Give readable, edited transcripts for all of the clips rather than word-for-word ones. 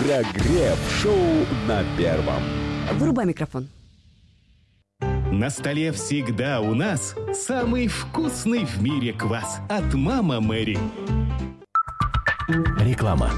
Прогрев-шоу на Первом. Вырубай микрофон. На столе всегда у нас самый вкусный в мире квас от «Мама Мэри». Реклама.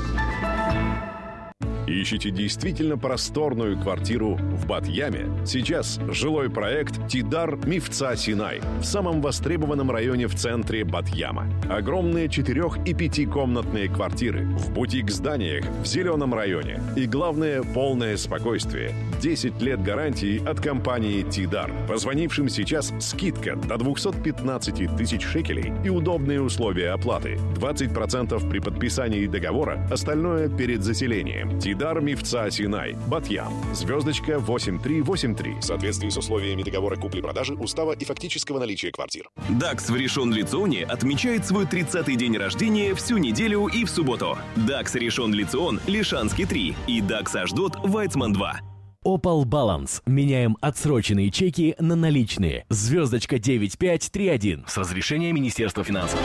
Ищите действительно просторную квартиру в Бат-Яме? Сейчас жилой проект «Тидар Мифца Синай» в самом востребованном районе в центре Бат-Яма. Огромные 4- и 5-комнатные квартиры в бутик-зданиях в зеленом районе. И главное, полное спокойствие. 10 лет гарантии от компании «Тидар». Позвонившим сейчас скидка до 215 тысяч шекелей и удобные условия оплаты. 20% при подписании договора, остальное перед заселением. «Тидар Мифца Синай», Бат-Ям, звездочка 8383. В соответствии с условиями договора купли-продажи, устава и фактического наличия квартир. Дакс в Ришон Лиционе отмечает свой 30-й день рождения всю неделю и в субботу. Дакс Ришон Лицион, Лишанский 3 и Дакс Ашдот, Вайцман 2. Opal Balance. Меняем отсроченные чеки на наличные. Звездочка 9531. С разрешения Министерства финансов.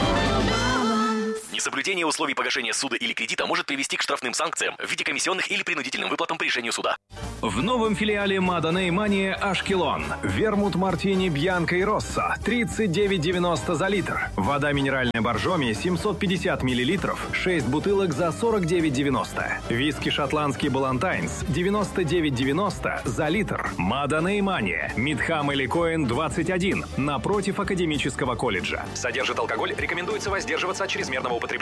Несоблюдение условий погашения суда или кредита может привести к штрафным санкциям в виде комиссионных или принудительным выплатам по решению суда. В новом филиале Маданей Мани Ашкелон. Вермут Мартини Бьянка и Росса 39,90 за литр. Вода минеральная Боржоми 750 мл, 6 бутылок за 49,90. Виски шотландский Балантайнс 99,90 за литр. Маданей Мани. Мидхам или Коэн 21 напротив Академического колледжа. Содержит алкоголь, рекомендуется воздерживаться от чрезмерного употребления.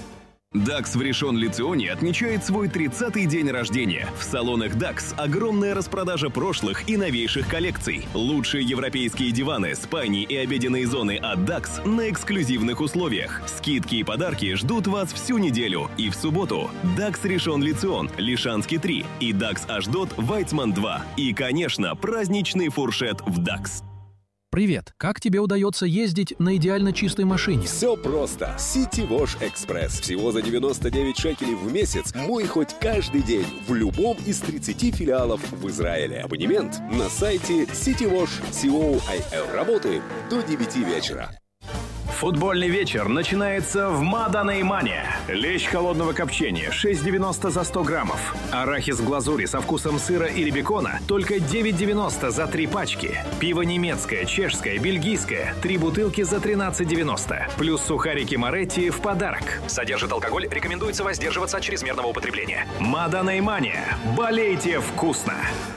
Дакс в Ришон Лиционе отмечает свой 30-й день рождения. В салонах Дакс огромная распродажа прошлых и новейших коллекций. Лучшие европейские диваны, спальни и обеденные зоны от Дакс на эксклюзивных условиях. Скидки и подарки ждут вас всю неделю. И в субботу Дакс Ришон Лицион, Лишанский 3 и Дакс Ашдот, Вайцман 2. И, конечно, праздничный фуршет в Дакс. Привет! Как тебе удается ездить на идеально чистой машине? Все просто. City Wash Express. Всего за 99 шекелей в месяц. Мой хоть каждый день в любом из 30 филиалов в Израиле. Абонемент на сайте citywash.co.il. Работаем до 9 вечера. Футбольный вечер начинается в Маданей Мани. Лещ холодного копчения 6,90 за 100 граммов. Арахис в глазури со вкусом сыра или бекона только 9,90 за 3 пачки. Пиво немецкое, чешское, бельгийское 3 бутылки за 13,90. Плюс сухарики Моретти в подарок. Содержит алкоголь, рекомендуется воздерживаться от чрезмерного употребления. Маданей Мани. Болейте вкусно!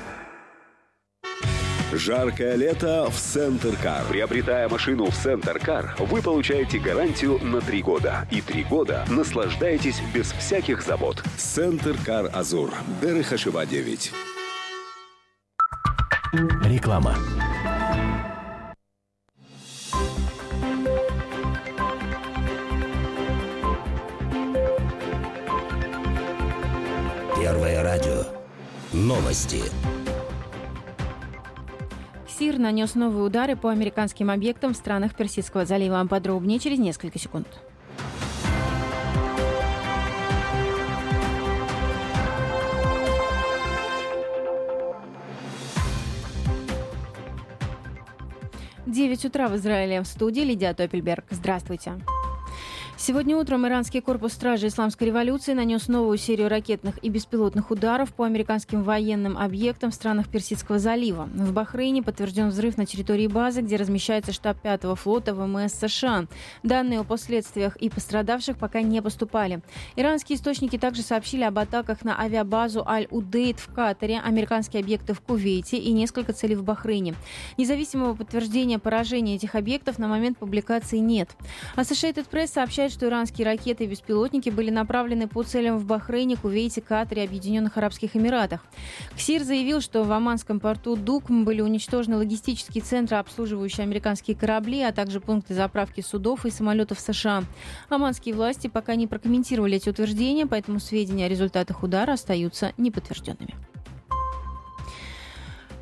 Жаркое лето в Центр Кар. Приобретая машину в Центр Кар, вы получаете гарантию на 3 года. И 3 года наслаждаетесь без всяких забот. Центр Кар Азур. Дерех Ашива 9. Реклама. Первое радио. Новости. КСИР нанес новые удары по американским объектам в странах Персидского залива. Подробнее через несколько секунд. В 9 утра в Израиле. В студии Лидия Топельберг. Здравствуйте. Сегодня утром иранский корпус стражи Исламской революции нанес новую серию ракетных и беспилотных ударов по американским военным объектам в странах Персидского залива. В Бахрейне подтвержден взрыв на территории базы, где размещается штаб 5-го флота ВМС США. Данные о последствиях и пострадавших пока не поступали. Иранские источники также сообщили об атаках на авиабазу Аль-Удейд в Катаре, американские объекты в Кувейте и несколько целей в Бахрейне. Независимого подтверждения поражения этих объектов на момент публикации нет. Associated Press сообщает, что иранские ракеты и беспилотники были направлены по целям в Бахрейне, Кувейте, Катаре и Объединенных Арабских Эмиратах. КСИР заявил, что в оманском порту Дукм были уничтожены логистические центры, обслуживающие американские корабли, а также пункты заправки судов и самолетов США. Оманские власти пока не прокомментировали эти утверждения, поэтому сведения о результатах удара остаются неподтвержденными.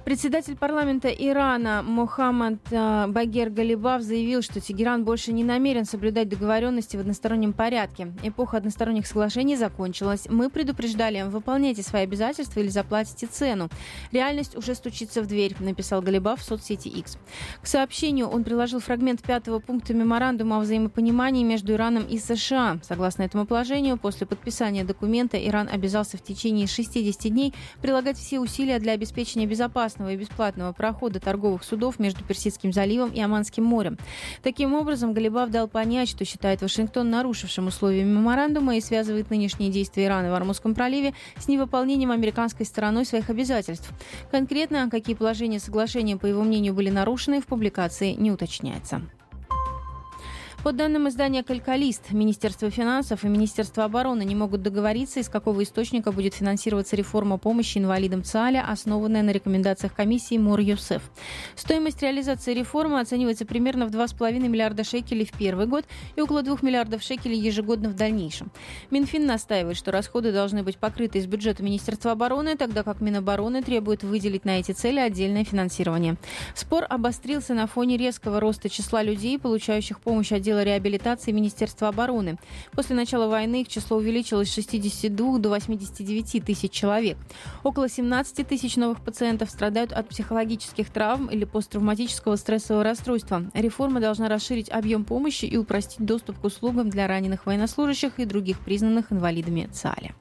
Председатель парламента Ирана Мохаммад Багер Галибаф заявил, что Тегеран больше не намерен соблюдать договоренности в одностороннем порядке. Эпоха односторонних соглашений закончилась. Мы предупреждали: выполняйте свои обязательства или заплатите цену. Реальность уже стучится в дверь, написал Галибаф в соцсети X. К сообщению он приложил фрагмент 5-го пункта меморандума о взаимопонимании между Ираном и США. Согласно этому положению, после подписания документа Иран обязался в течение 60 дней прилагать все усилия для обеспечения безопасного и бесплатного прохода торговых судов между Персидским заливом и Оманским морем. Таким образом, Галибаф дал понять, что считает Вашингтон нарушившим условия меморандума и связывает нынешние действия Ирана в Ормузском проливе с невыполнением американской стороной своих обязательств. Конкретно, какие положения соглашения, по его мнению, были нарушены, в публикации не уточняется. По данным издания «Калькалист», Министерство финансов и Министерство обороны не могут договориться, из какого источника будет финансироваться реформа помощи инвалидам ЦААля, основанная на рекомендациях комиссии МОР-ЮСЭФ. Стоимость реализации реформы оценивается примерно в 2,5 миллиарда шекелей в первый год и около 2 миллиардов шекелей ежегодно в дальнейшем. Минфин настаивает, что расходы должны быть покрыты из бюджета Министерства обороны, тогда как Минобороны требует выделить на эти цели отдельное финансирование. Спор обострился на фоне резкого роста числа людей, получающих помощь отдела реабилитации Министерства обороны. После начала войны их число увеличилось с 62 до 89 тысяч человек. Около 17 тысяч новых пациентов страдают от психологических травм или посттравматического стрессового расстройства. Реформа должна расширить объем помощи и упростить доступ к услугам для раненых военнослужащих и других признанных инвалидами ЦААля.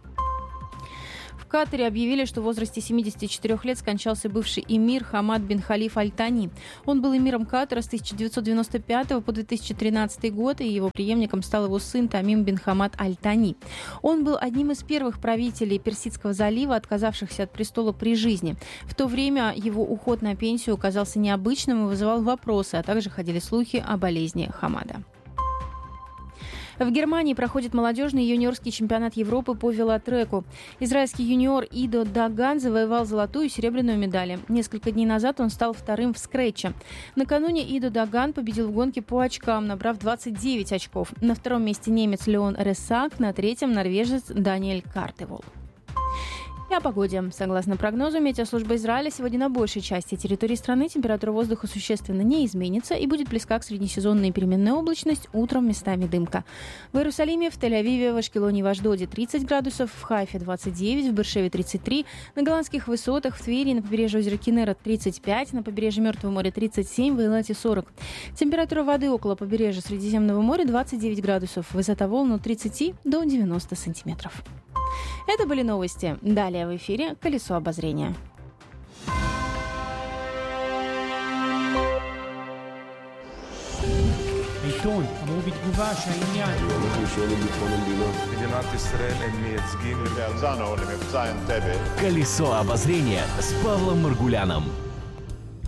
В Катаре объявили, что в возрасте 74 лет скончался бывший эмир Хамад бин Халиф Аль-Тани. Он был эмиром Катара с 1995 по 2013 год, и его преемником стал его сын Тамим бин Хамад Аль-Тани. Он был одним из первых правителей Персидского залива, отказавшихся от престола при жизни. В то время его уход на пенсию оказался необычным и вызывал вопросы, а также ходили слухи о болезни Хамада. В Германии проходит молодежный юниорский чемпионат Европы по велотреку. Израильский юниор Идо Даган завоевал золотую и серебряную медали. Несколько дней назад он стал вторым в скретче. Накануне Идо Даган победил в гонке по очкам, набрав 29 очков. На втором месте немец Леон Рессак, на третьем норвежец Даниэль Картевол. И о погоде. Согласно прогнозу Метеослужбы Израиля, сегодня на большей части территории страны температура воздуха существенно не изменится и будет близка к среднесезонной переменной облачность, утром местами дымка. В Иерусалиме, в Тель-Авиве, в Ашкелоне и в Ашдоде 30 градусов, в Хайфе 29, в Бершеве 33, на Голландских высотах, в Твери и на побережье озера Киннера 35, на побережье Мертвого моря 37, в Эйлате 40. Температура воды около побережья Средиземного моря 29 градусов, высота волн от 30 до 90 сантиметров. Это были новости. Далее в эфире «Колесо обозрения». עיתון אמרו בתגובה שהעניין אנחנו לשאול את ביטחון המדינה. מדינת ישראל הם מייצגים. «Колесо обозрения» с Павлом Маргуляном.